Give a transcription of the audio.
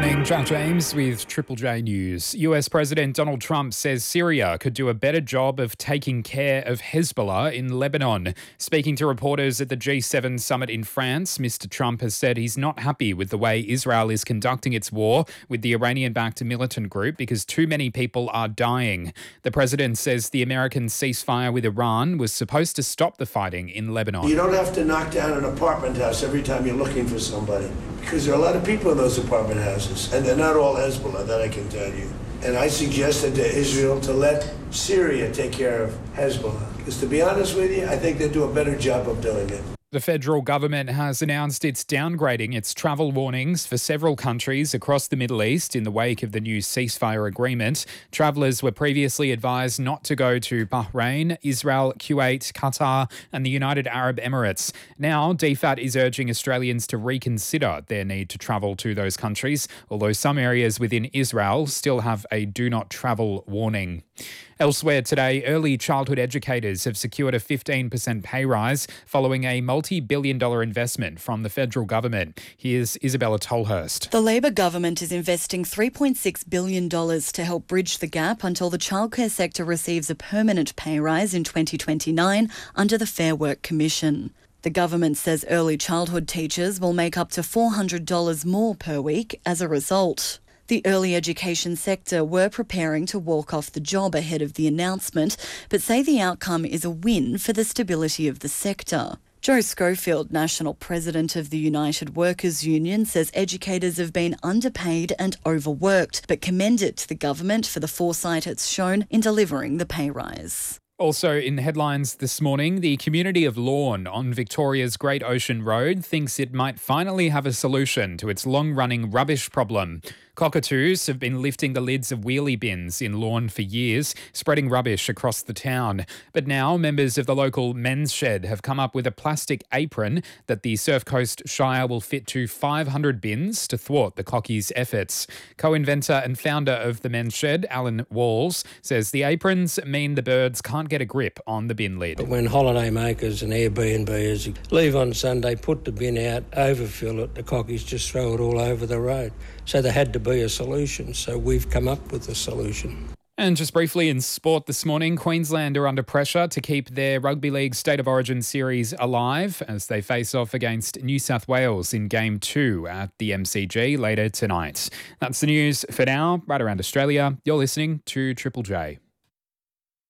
Morning, Jack James with Triple J News. US President Donald Trump says Syria could do a better job of taking care of Hezbollah in Lebanon. Speaking to reporters at the G7 summit in France, Mr. Trump has said he's not happy with the way Israel is conducting its war with the Iranian-backed militant group because too many people are dying. The president says the American ceasefire with Iran was supposed to stop the fighting in Lebanon. You don't have to knock down an apartment house every time you're looking for somebody, because there are a lot of people in those apartment houses, and they're not all Hezbollah, that I can tell you. And I suggested to Israel to let Syria take care of Hezbollah, because to be honest with you, I think they do a better job of doing it. The federal government has announced it's downgrading its travel warnings for several countries across the Middle East in the wake of the new ceasefire agreement. Travellers were previously advised not to go to Bahrain, Israel, Kuwait, Qatar and the United Arab Emirates. Now, DFAT is urging Australians to reconsider their need to travel to those countries, although some areas within Israel still have a do not travel warning. Elsewhere today, early childhood educators have secured a 15% pay rise following a multi-billion-dollar investment from the federal government. Here's Isabella Tolhurst. The Labor government is investing $3.6 billion to help bridge the gap until the childcare sector receives a permanent pay rise in 2029 under the Fair Work Commission. The government says early childhood teachers will make up to $400 more per week as a result. The early education sector were preparing to walk off the job ahead of the announcement, but say the outcome is a win for the stability of the sector. Joe Schofield, National President of the United Workers Union, says educators have been underpaid and overworked, but commended the government for the foresight it's shown in delivering the pay rise. Also in the headlines this morning, the community of Lorne on Victoria's Great Ocean Road thinks it might finally have a solution to its long-running rubbish problem. Cockatoos have been lifting the lids of wheelie bins in Lorne for years, spreading rubbish across the town. But now members of the local men's shed have come up with a plastic apron that the Surf Coast Shire will fit to 500 bins to thwart the cockies' efforts. Co-inventor and founder of the men's shed, Alan Walls, says the aprons mean the birds can't get a grip on the bin lid. But when holidaymakers and Airbnbers leave on Sunday, put the bin out, overfill it, the cockies just throw it all over the road. So there had to be a solution, so we've come up with a solution. And just briefly in sport this morning, Queensland are under pressure to keep their Rugby League State of Origin series alive as they face off against New South Wales in Game 2 at the MCG later tonight. That's the news for now, right around Australia. You're listening to Triple J.